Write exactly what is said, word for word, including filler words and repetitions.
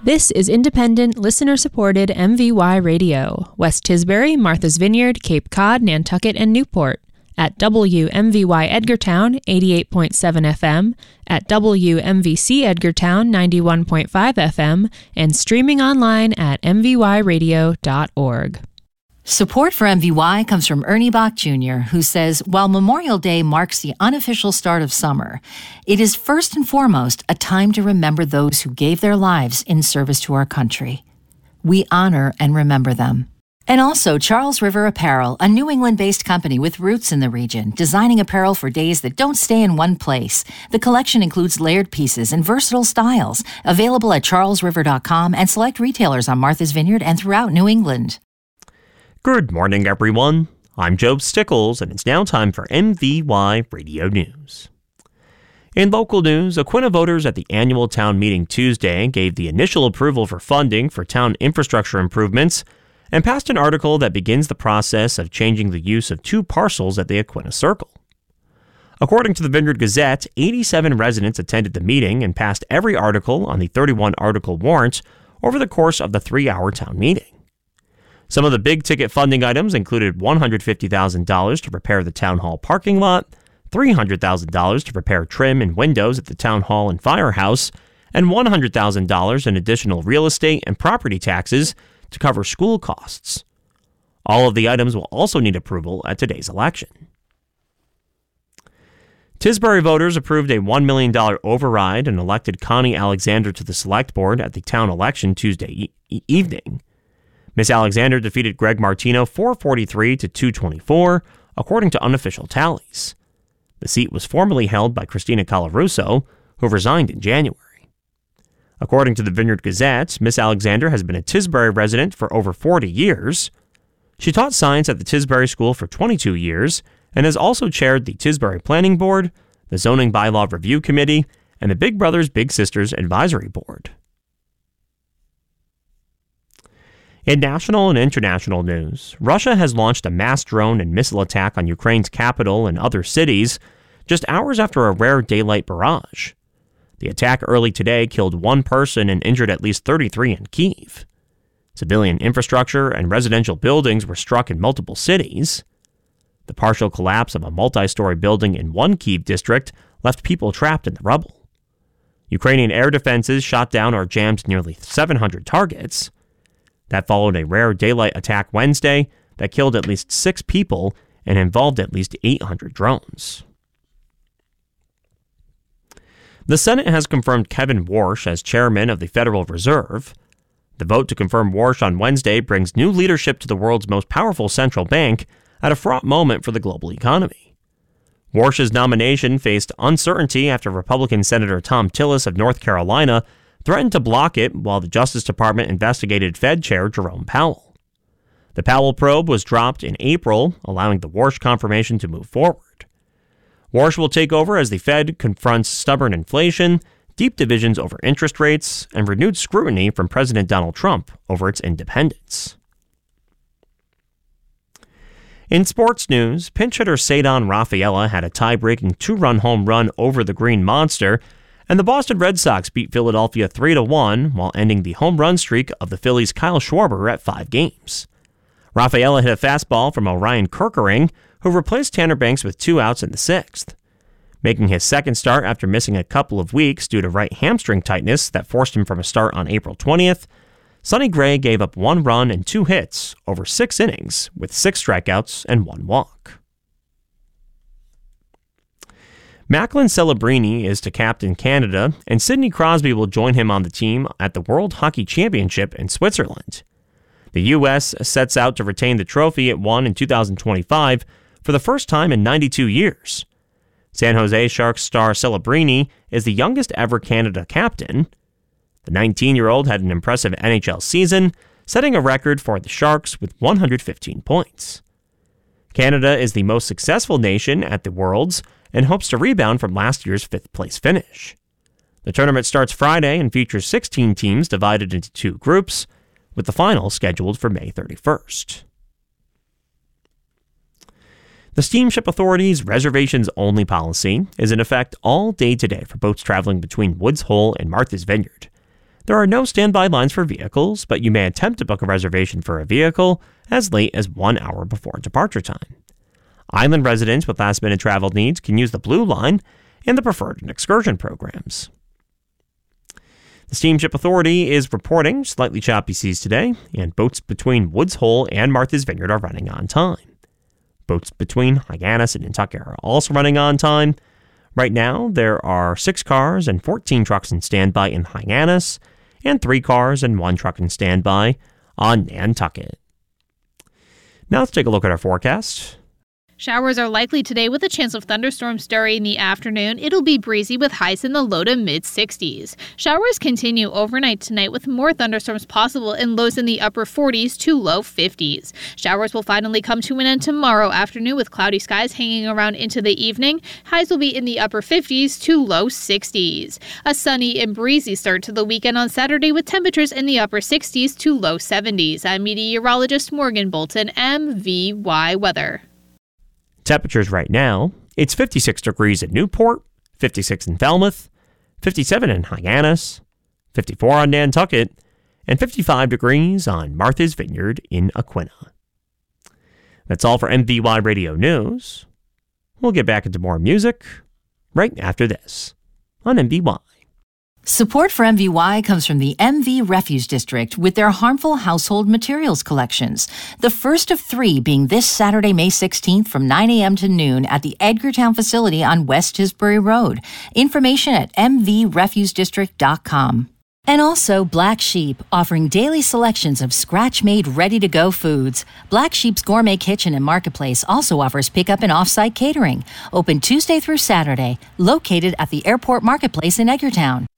This is independent, listener-supported M V Y Radio, West Tisbury, Martha's Vineyard, Cape Cod, Nantucket, and Newport. At W M V Y Edgartown, eighty-eight point seven F M, at W M V C Edgartown, ninety-one point five F M, and streaming online at m v y radio dot org. Support for M V Y comes from Ernie Bach Junior, who says, while Memorial Day marks the unofficial start of summer, it is first and foremost a time to remember those who gave their lives in service to our country. We honor and remember them. And also Charles River Apparel, a New England-based company with roots in the region, designing apparel for days that don't stay in one place. The collection includes layered pieces and versatile styles, available at charles river dot com and select retailers on Martha's Vineyard and throughout New England. Good morning, everyone. I'm Joe Stickles, and it's now time for M V Y Radio News. In local news, Aquinnah voters at the annual town meeting Tuesday gave the initial approval for funding for town infrastructure improvements and passed an article that begins the process of changing the use of two parcels at the Aquinnah Circle. According to the Vineyard Gazette, eighty-seven residents attended the meeting and passed every article on the thirty-one article warrant over the course of the three-hour town meeting. Some of the big-ticket funding items included one hundred fifty thousand dollars to repair the town hall parking lot, three hundred thousand dollars to repair trim and windows at the town hall and firehouse, and one hundred thousand dollars in additional real estate and property taxes to cover school costs. All of the items will also need approval at today's election. Tisbury voters approved a one million dollars override and elected Connie Alexander to the select board at the town election Tuesday e- evening. Miss Alexander defeated Greg Martino four forty-three to two twenty-four, according to unofficial tallies. The seat was formerly held by Christina Colarusso, who resigned in January. According to the Vineyard Gazette, Miss Alexander has been a Tisbury resident for over forty years. She taught science at the Tisbury School for twenty-two years and has also chaired the Tisbury Planning Board, the Zoning Bylaw Review Committee, and the Big Brothers Big Sisters Advisory Board. In national and international news, Russia has launched a mass drone and missile attack on Ukraine's capital and other cities just hours after a rare daylight barrage. The attack early today killed one person and injured at least thirty-three in Kyiv. Civilian infrastructure and residential buildings were struck in multiple cities. The partial collapse of a multi-story building in one Kyiv district left people trapped in the rubble. Ukrainian air defenses shot down or jammed nearly seven hundred targets. That followed a rare daylight attack Wednesday that killed at least six people and involved at least eight hundred drones. The Senate has confirmed Kevin Warsh as chairman of the Federal Reserve. The vote to confirm Warsh on Wednesday brings new leadership to the world's most powerful central bank at a fraught moment for the global economy. Warsh's nomination faced uncertainty after Republican Senator Thom Tillis of North Carolina threatened to block it while the Justice Department investigated Fed Chair Jerome Powell. The Powell probe was dropped in April, allowing the Warsh confirmation to move forward. Warsh will take over as the Fed confronts stubborn inflation, deep divisions over interest rates, and renewed scrutiny from President Donald Trump over its independence. In sports news, pinch hitter Ceddanne Rafaela had a tie-breaking two-run home run over the Green Monster, and the Boston Red Sox beat Philadelphia three to one while ending the home run streak of the Phillies' Kyle Schwarber at five games. Rafaela hit a fastball from Orion Kerkering, who replaced Tanner Banks with two outs in the sixth. Making his second start after missing a couple of weeks due to right hamstring tightness that forced him from a start on April twentieth, Sonny Gray gave up one run and two hits over six innings with six strikeouts and one walk. Macklin Celebrini is to captain Canada, and Sidney Crosby will join him on the team at the World Hockey Championship in Switzerland. The U S sets out to retain the trophy it won in two thousand twenty-five for the first time in ninety-two years. San Jose Sharks star Celebrini is the youngest ever Canada captain. The nineteen-year-old had an impressive N H L season, setting a record for the Sharks with one hundred fifteen points. Canada is the most successful nation at the Worlds and hopes to rebound from last year's fifth-place finish. The tournament starts Friday and features sixteen teams divided into two groups, with the final scheduled for May thirty-first. The Steamship Authority's reservations-only policy is in effect all day today for boats traveling between Woods Hole and Martha's Vineyard. There are no standby lines for vehicles, but you may attempt to book a reservation for a vehicle as late as one hour before departure time. Island residents with last-minute travel needs can use the Blue Line and the Preferred and Excursion programs. The Steamship Authority is reporting slightly choppy seas today, and boats between Woods Hole and Martha's Vineyard are running on time. Boats between Hyannis and Nantucket are also running on time. Right now, there are six cars and fourteen trucks in standby in Hyannis, and three cars and one truck in standby on Nantucket. Now let's take a look at our forecast. Showers are likely today with a chance of thunderstorms during the afternoon. It'll be breezy with highs in the low to mid sixties. Showers continue overnight tonight with more thunderstorms possible and lows in the upper forties to low fifties. Showers will finally come to an end tomorrow afternoon with cloudy skies hanging around into the evening. Highs will be in the upper fifties to low sixties. A sunny and breezy start to the weekend on Saturday with temperatures in the upper sixties to low seventies. I'm meteorologist Morgan Bolton, M V Y Weather. Temperatures right now, it's fifty-six degrees at Newport, fifty-six in Falmouth, fifty-seven in Hyannis, fifty-four on Nantucket, and fifty-five degrees on Martha's Vineyard in Aquinnah. That's all for M V Y Radio News. We'll get back into more music right after this on M V Y. Support for M V Y comes from the M V Refuse District with their harmful household materials collections. The first of three being this Saturday, May sixteenth from nine a.m. to noon at the Edgartown facility on West Tisbury Road. Information at m v refuse district dot com. And also Black Sheep, offering daily selections of scratch-made, ready-to-go foods. Black Sheep's Gourmet Kitchen and Marketplace also offers pickup and off-site catering. Open Tuesday through Saturday, located at the Airport Marketplace in Edgartown.